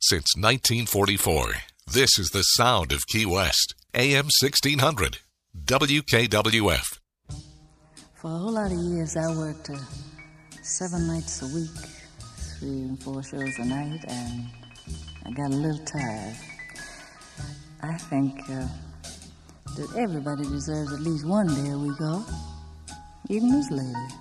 since 1944. This is the sound of Key West. AM 1600. WKWF. For a whole lot of years, I worked 7 nights a week, 3 and 4 shows a night, and I got a little tired. I think that everybody deserves at least one day a week off, even this lady.